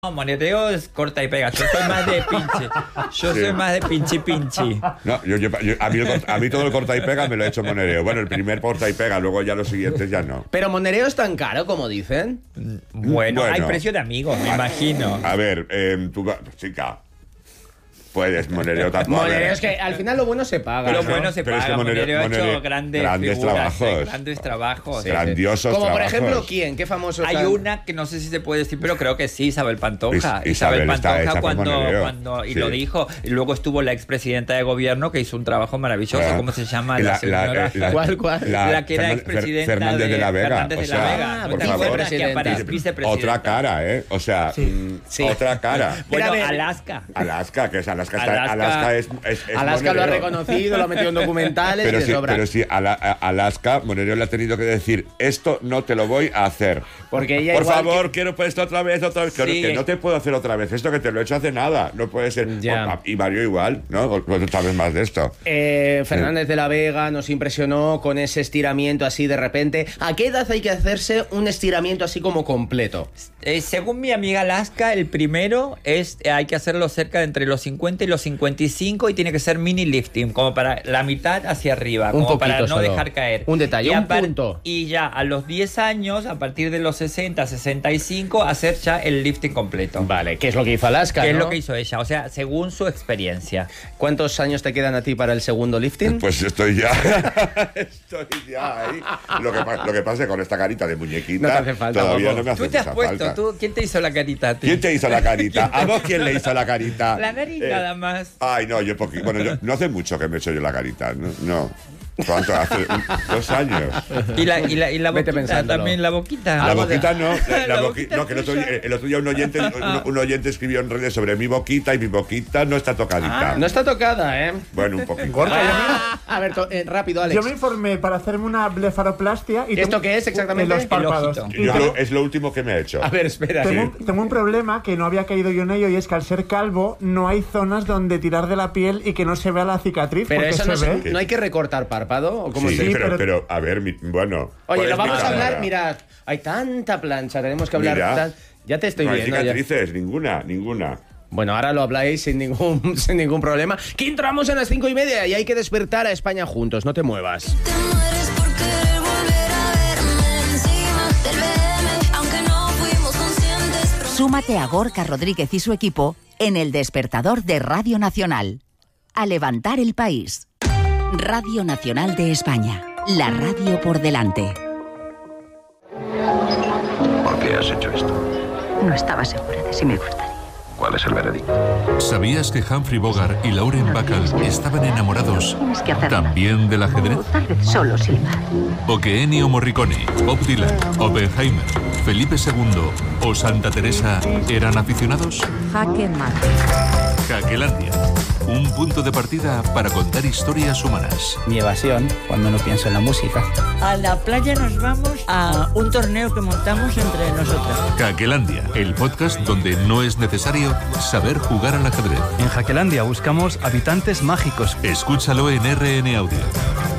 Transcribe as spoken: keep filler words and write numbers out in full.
No, Monedeo es corta y pega. Yo soy más de pinche. Yo sí. soy más de pinchi pinchi. No, yo, yo, yo, a, mí el, a mí todo el corta y pega me lo he hecho Monedeo. Bueno, el primer corta y pega, luego ya los siguientes ya no. Pero Monedeo es tan caro como dicen. Bueno, bueno hay precio de amigos, me a, imagino. A ver, eh, tú, chica. Puedes, Monedeo tampoco. Monedeo es que al final lo bueno se paga. Pero ¿no? bueno se pero paga. Es que Monedeo, Monedeo ha hecho Monedeo, grandes, grandes figuras, trabajos. Eh, grandes trabajos. Sí, grandiosos Como trabajos. por ejemplo, ¿quién? ¿Qué famosos? Hay han... una que no sé si se puede decir, pero creo que sí, Isabel Pantoja. Is, Isabel, Isabel Pantoja cuando, Monedeo, cuando y sí. lo dijo. Y luego estuvo la expresidenta de gobierno que hizo un trabajo maravilloso. Ah, ¿Cómo se llama la, la señora? La, la, ¿Cuál, cuál? La, la que era Fernández, expresidenta Fernández de, de la Vega. Fernández O de sea, la Vega. por ¿Te favor. acuerdas que aparece vicepresidenta? Otra cara, ¿eh? O sea, sí. Mm, Sí. otra cara. Bueno, ver, Alaska. Alaska, que es Alaska. Está, Alaska, Alaska es, es, es Alaska Monedeo. lo ha reconocido, lo ha metido en documentales pero y de sí, sobra. pero sí, a la, a Alaska, Monedeo le ha tenido que decir, esto no te lo voy a hacer. Porque ella Por igual favor, que... quiero pues esto otra vez, otra vez. Que, Sí. que no te puedo hacer otra vez. Esto que te lo he hecho hace nada. No puede ser. Ya. Y Mario igual, ¿no? Vosotros sabes más de esto. Eh, Fernández de la Vega nos impresionó con ese estiramiento así de repente. ¿A qué edad hay que hacerse un estiramiento así como completo? Eh, según mi amiga Alaska, el primero es eh, hay que hacerlo cerca de entre los cincuenta y los cincuenta y cinco y tiene que ser mini lifting, como para la mitad hacia arriba, Un como para no solo. dejar caer. Un detalle, y un punto. Y ya a los diez años, a partir de los sesenta, sesenta y cinco, hacer ya el lifting completo. Vale, ¿qué es lo que hizo Alaska? ¿Qué ¿no? es lo que hizo ella? O sea, según su experiencia. ¿Cuántos años te quedan a ti para el segundo lifting? Pues estoy ya. estoy ya ahí. Lo que, lo que pasa con esta carita de muñequita. No te hace falta, todavía guapo. no me hace Tú te has mucha puesto, falta. tú, ¿quién te hizo la carita a ti? ¿Quién te hizo la carita? ¿A vos quién le hizo la carita? La nariz Eh, nada más. Ay, no, yo porque, bueno, yo, no hace mucho que me he hecho yo la carita. No. no. ¿Cuánto? Hace un, dos años. Y la, y la, y la Vete boquita pensándolo. también, la boquita. La Algo de- boquita no, la, la La boqui- boquita no, que el otro, tuya. día, el otro día un oyente, un, un oyente escribió en redes sobre mi boquita y mi boquita no está tocadita. Ah, no está tocada, ¿eh? Bueno, un poquito. Gorka, Ah, a ver, to- eh, rápido, Alex. Yo me informé para hacerme una blefaroplastia. Y ¿Esto tengo- qué es exactamente? En los párpados. El Y Yo tengo, lo- es lo último que me he hecho. A ver, espera. tengo sí. un, tengo un problema que no había caído yo en ello, y es que al ser calvo no hay zonas donde tirar de la piel y que no se vea la cicatriz. Pero porque eso se no, se- ve. no hay que recortar párpado, ¿o cómo Sí, se pero, pero- pero, a ver, mi- bueno. Oye, ¿cuál lo es vamos mi a hablar, cámara? mirad, hay tanta plancha, tenemos que hablar. Mira. tan- Ya te estoy No hay viendo. ya. cicatrices, ninguna, ninguna. Bueno, ahora lo habláis sin ningún, sin ningún problema. Que entramos a las cinco y media y hay que despertar a España juntos, no te muevas. Te mueres por querer volver a verme encima del B M, aunque no fuimos conscientes. Súmate a Gorka Rodríguez y su equipo en El Despertador de Radio Nacional. A levantar el país. Radio Nacional de España. La radio por delante. ¿Por qué has hecho esto? No estaba segura de si me gustaría. ¿Cuál es el veredicto? ¿Sabías que Humphrey Bogart y Lauren Bacall estaban enamorados Tienes que hacerlo. también del ajedrez? O tal vez solo silbar. ¿O que Ennio Morricone, Bob Dylan, Oppenheimer, Felipe segundo o Santa Teresa eran aficionados? Jaque mate. Jaquelandia, un punto de partida para contar historias humanas. Mi evasión cuando no pienso en la música. A la playa nos vamos a un torneo que montamos entre nosotras. Jaquelandia, el podcast donde no es necesario saber jugar al ajedrez. En Jaquelandia buscamos habitantes mágicos. Escúchalo en R N Audio.